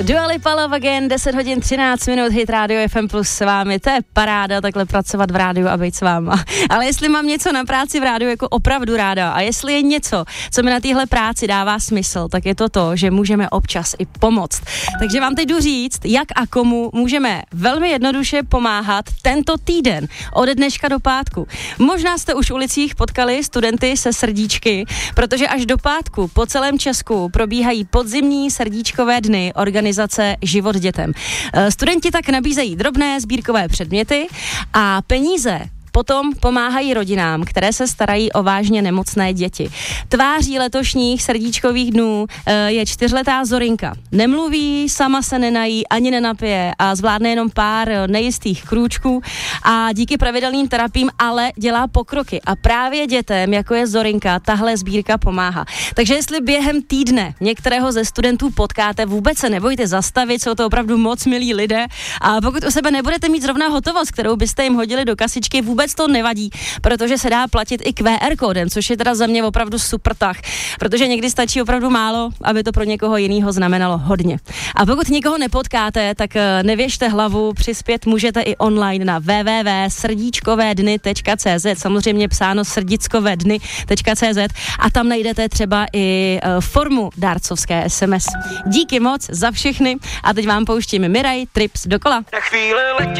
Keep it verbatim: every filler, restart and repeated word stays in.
Dua Lipa, Love Again, deset hodin třináct minut, hit Radio F M plus s vámi, to je paráda takhle pracovat v rádiu a být s váma. Ale jestli mám něco na práci v rádiu jako opravdu ráda a jestli je něco, co mi na téhle práci dává smysl, tak je to to, že můžeme občas i pomoct. Takže vám teď jdu říct, jak a komu můžeme velmi jednoduše pomáhat tento týden, ode dneška do pátku. Možná jste už v ulicích potkali studenty se srdíčky, protože až do pátku po celém Česku probíhají podzimní srdíčkové dny organizace Život dětem. Studenti tak nabízejí drobné sbírkové předměty a peníze potom pomáhají rodinám, které se starají o vážně nemocné děti. Tváří letošních srdíčkových dnů je čtyřletá Zorinka. Nemluví, sama se nenají, ani nenapije a zvládne jenom pár nejistých krůčků a díky pravidelným terapiím ale dělá pokroky. A právě dětem, jako je Zorinka, tahle sbírka pomáhá. Takže jestli během týdne některého ze studentů potkáte, vůbec se nebojte zastavit, jsou to opravdu moc milí lidé a pokud u sebe nebudete mít zrovna hotovost, kterou byste jim hodili do kasičky, vůbec to nevadí, protože se dá platit i Q R kódem, což je teda za mě opravdu super tah, protože někdy stačí opravdu málo, aby to pro někoho jiného znamenalo hodně. A pokud nikoho nepotkáte, tak nevěžte hlavu, přispět můžete i online na w w w tečka srdíčkovédny tečka c z, samozřejmě psáno srdíčkovédny tečka c z a tam najdete třeba i formu dárcovské S M S. Díky moc za všechny a teď vám pouštíme Miraj Trips dokola. Na chvíli letě